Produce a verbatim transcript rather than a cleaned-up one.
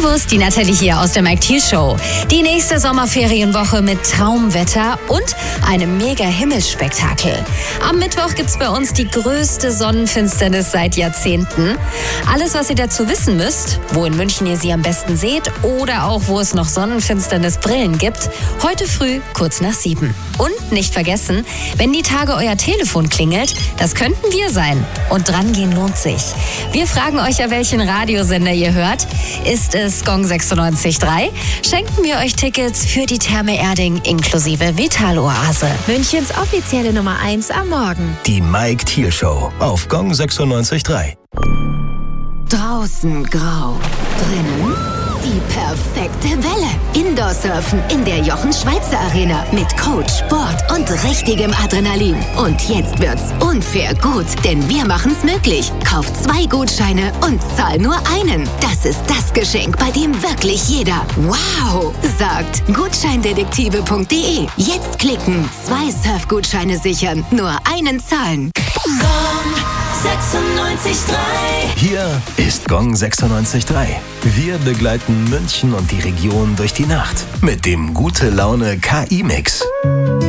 Servus, die Nathalie hier aus der Mike Thiel Show. Die nächste Sommerferienwoche mit Traumwetter und einem mega Himmelsspektakel. Am Mittwoch gibt's bei uns die größte Sonnenfinsternis seit Jahrzehnten. Alles, was ihr dazu wissen müsst, wo in München ihr sie am besten seht oder auch wo es noch Sonnenfinsternisbrillen gibt, heute früh kurz nach sieben. Und nicht vergessen, wenn die Tage euer Telefon klingelt, das könnten wir sein. Und drangehen lohnt sich. Wir fragen euch ja, welchen Radiosender ihr hört. Ist es Gong sechsundneunzig Komma drei? Schenken wir euch Tickets für die Therme Erding inklusive Vitaloase. Münchens offizielle Nummer eins am Morgen. Die Mike Thiel Show auf Gong sechsundneunzig Komma drei. Draußen grau, drinnen die perfekte Welle. Indoor-Surfen in der Jochen-Schweizer Arena mit Coach, Sport und richtigem Adrenalin. Und jetzt wird's unfair gut, denn wir machen's möglich. Kauft zwei Gutscheine und zahl nur einen. Das ist das Geschenk, bei dem wirklich jeder wow sagt. Gutscheindetektive punkt de. Jetzt klicken, zwei Surfgutscheine sichern, nur einen zahlen. Gong sechsundneunzig Komma drei. Hier ist Gong sechsundneunzig Komma drei. Wir begleiten München und die Region durch die Nacht mit dem Gute-Laune-K I-Mix.